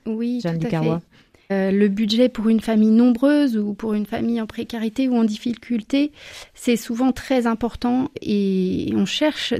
Oui, Jeanne tout à Ducarrois. fait. Le budget pour une famille nombreuse ou pour une famille en précarité ou en difficulté, c'est souvent très important et on cherche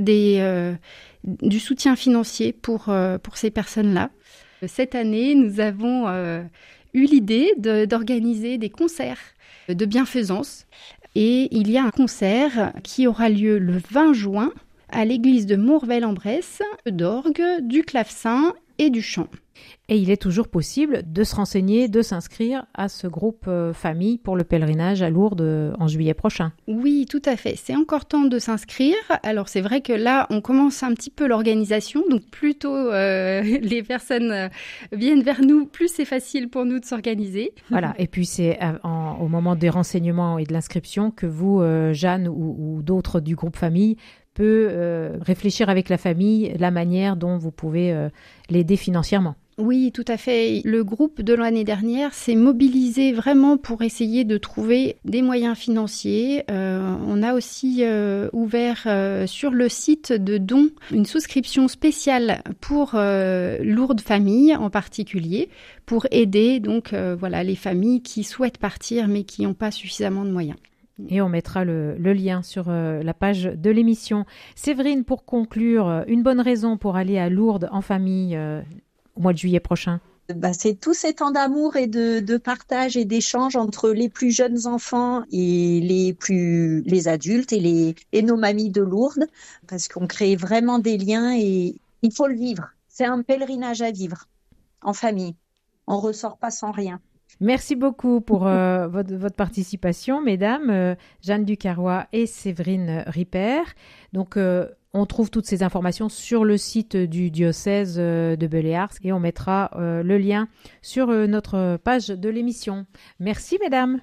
du soutien financier pour ces personnes-là. Cette année, nous avons eu l'idée d'organiser des concerts de bienfaisance. Et il y a un concert qui aura lieu le 20 juin à l'église de Mourvel-en-Bresse, d'orgue, du clavecin et du chant. Et il est toujours possible de se renseigner, de s'inscrire à ce groupe famille pour le pèlerinage à Lourdes en juillet prochain. Oui, tout à fait. C'est encore temps de s'inscrire. Alors c'est vrai que là, on commence un petit peu l'organisation. Donc plus tôt les personnes viennent vers nous, plus c'est facile pour nous de s'organiser. Voilà. Et puis c'est au moment des renseignements et de l'inscription que vous, Jeanne ou d'autres du groupe famille, peut réfléchir avec la famille la manière dont vous pouvez l'aider financièrement. Oui, tout à fait. Le groupe de l'année dernière s'est mobilisé vraiment pour essayer de trouver des moyens financiers. On a aussi ouvert sur le site de dons une souscription spéciale pour Lourdes Famille en particulier, pour aider donc les familles qui souhaitent partir mais qui n'ont pas suffisamment de moyens. Et on mettra le lien sur la page de l'émission. Séverine, pour conclure, une bonne raison pour aller à Lourdes en famille au mois de juillet prochain? C'est tout cet temps d'amour et de partage et d'échange entre les plus jeunes enfants et les adultes et nos mamies de Lourdes, parce qu'on crée vraiment des liens et il faut le vivre. C'est un pèlerinage à vivre en famille. On ressort pas sans rien. Merci beaucoup pour votre participation, mesdames, Jeanne Ducarrois et Séverine Ripper. Donc, on trouve toutes ces informations sur le site du diocèse de Beléars et on mettra le lien sur notre page de l'émission. Merci, mesdames.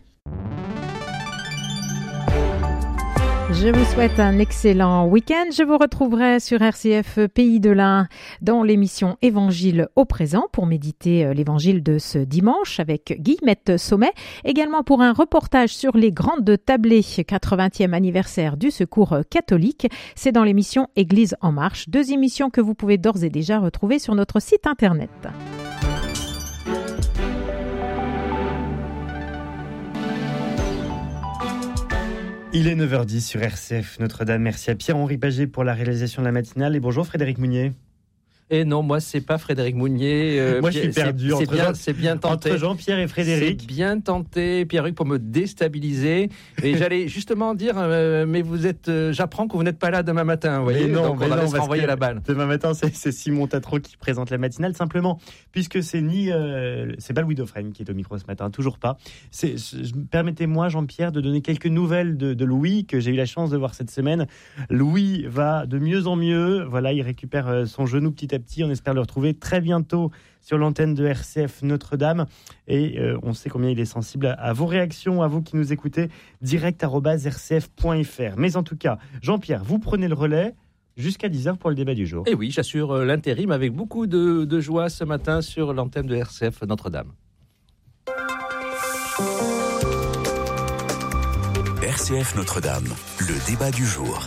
Je vous souhaite un excellent week-end. Je vous retrouverai sur RCF Pays de l'Ain dans l'émission Évangile au présent pour méditer l'évangile de ce dimanche avec Guillemette Sommet. Également pour un reportage sur les grandes tablées 80e anniversaire du Secours catholique. C'est dans l'émission Église en marche. 2 émissions que vous pouvez d'ores et déjà retrouver sur notre site internet. Il est 9h10 sur RCF Notre-Dame. Merci à Pierre-Henri Paget pour la réalisation de la matinale. Et bonjour Frédéric Mounier. Et non, moi, c'est pas Frédéric Mounier. Moi, je suis perdu c'est bien tenté. Entre Jean-Pierre et Frédéric. C'est bien tenté, Pierre-Hugues, pour me déstabiliser. Et j'allais justement dire, mais vous êtes, j'apprends que vous n'êtes pas là demain matin. Vous voyez, donc on va se renvoyer la balle. Demain matin, c'est Simon Tatro qui présente la matinale. Simplement, puisque c'est pas Louis Dauphren qui est au micro ce matin, toujours pas. Permettez-moi, Jean-Pierre, de donner quelques nouvelles de Louis, que j'ai eu la chance de voir cette semaine. Louis va de mieux en mieux. Voilà, il récupère son genou petit à petit. On espère le retrouver très bientôt sur l'antenne de RCF Notre-Dame. Et on sait combien il est sensible à vos réactions, à vous qui nous écoutez, direct@rcf.fr. Mais en tout cas, Jean-Pierre, vous prenez le relais jusqu'à 10h pour le débat du jour. Et oui, j'assure l'intérim avec beaucoup de joie ce matin sur l'antenne de RCF Notre-Dame. RCF Notre-Dame, le débat du jour.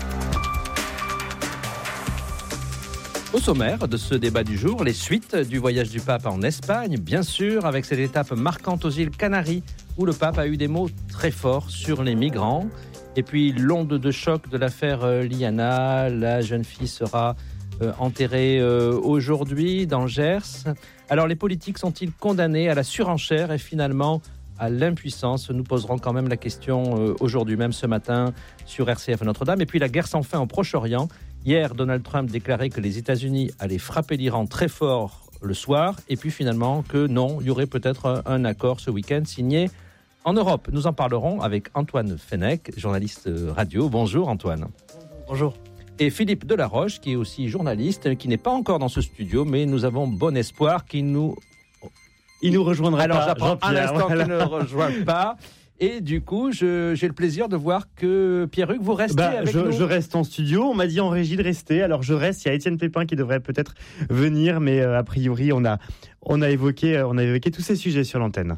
Au sommaire de ce débat du jour, les suites du voyage du pape en Espagne, bien sûr, avec cette étape marquante aux îles Canaries, où le pape a eu des mots très forts sur les migrants. Et puis l'onde de choc de l'affaire Liana, la jeune fille sera enterrée aujourd'hui dans le Gers. Alors les politiques sont-ils condamnés à la surenchère et finalement à l'impuissance? Nous poserons quand même la question aujourd'hui même ce matin sur RCF Notre-Dame. Et puis la guerre sans fin au Proche-Orient. Hier, Donald Trump déclarait que les États-Unis allaient frapper l'Iran très fort le soir, et puis finalement que non, il y aurait peut-être un accord ce week-end signé en Europe. Nous en parlerons avec Antoine Fenech, journaliste radio. Bonjour Antoine. Bonjour. Et Philippe Delaroche, qui est aussi journaliste, qui n'est pas encore dans ce studio, mais nous avons bon espoir qu'il nous... Il nous rejoindra Alors, pas. j'apprends un instant voilà. qu'il ne rejoint pas. Et du coup, j'ai le plaisir de voir que Pierre-Hugues, vous restez avec nous. Je reste en studio. On m'a dit en régie de rester. Alors je reste. Il y a Étienne Pépin qui devrait peut-être venir, mais a priori, on a évoqué tous ces sujets sur l'antenne.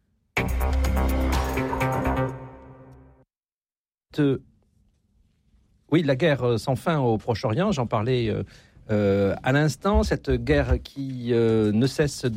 Oui, la guerre sans fin au Proche-Orient. J'en parlais à l'instant. Cette guerre qui ne cesse